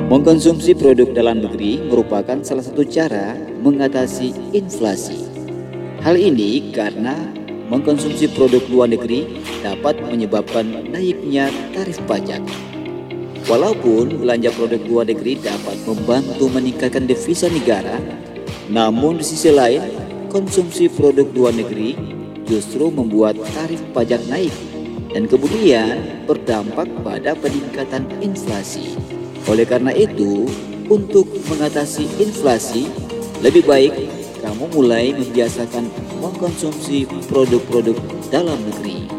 Mengkonsumsi produk dalam negeri merupakan salah satu cara mengatasi inflasi. Hal ini karena mengkonsumsi produk luar negeri dapat menyebabkan naiknya tarif pajak. Walaupun belanja produk luar negeri dapat membantu meningkatkan devisa negara, namun di sisi lain, konsumsi produk luar negeri justru membuat tarif pajak naik dan kemudian berdampak pada peningkatan inflasi. Oleh karena itu, untuk mengatasi inflasi, lebih baik kamu mulai membiasakan mengkonsumsi produk-produk dalam negeri.